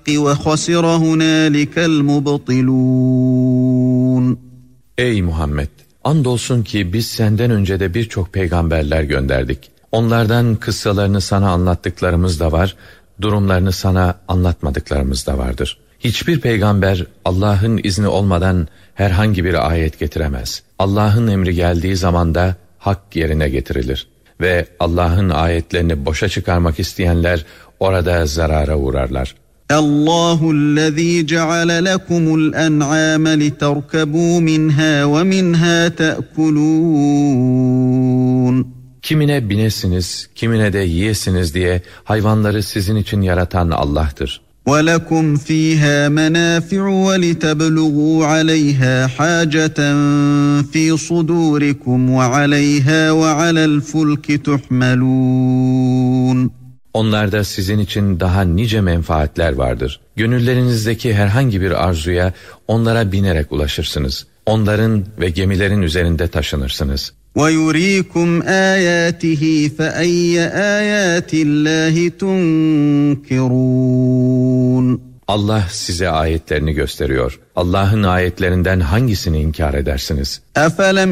وَخَسِرَ هُنَالِكَ الْمُبْطِلُونَ. Ey Muhammed! Andolsun ki biz senden önce de birçok peygamberler gönderdik. Onlardan kıssalarını sana anlattıklarımız da var, durumlarını sana anlatmadıklarımız da vardır. Hiçbir peygamber Allah'ın izni olmadan herhangi bir ayet getiremez. Allah'ın emri geldiği zaman da hak yerine getirilir. Ve Allah'ın ayetlerini boşa çıkarmak isteyenler orada zarara uğrarlar. Allahü'llezî ceale lekumul en'âme literkebû minhâ ve minhâ te'kulûn. Kimine binesiniz, kimine de yiyesiniz diye hayvanları sizin için yaratan Allah'tır. وَلَكُمْ فِيهَا مَنَافِعُ وَلِتَبْلُغُوا عَلَيْهَا حَاجَةً فِي صُدُورِكُمْ وَعَلَيْهَا وَعَلَى الْفُلْكِ تُحْمَلُونَ. Onlarda sizin için daha nice menfaatler vardır. Gönüllerinizdeki herhangi bir arzuya onlara binerek ulaşırsınız. Onların ve gemilerin üzerinde taşınırsınız. وَيُرِيكُمْ آيَاتِهِ فَأَيَّ آيَاتِ اللّٰهِ تُنْكِرُونَ. Allah size ayetlerini gösteriyor. Allah'ın ayetlerinden hangisini inkar edersiniz? أَفَلَمْ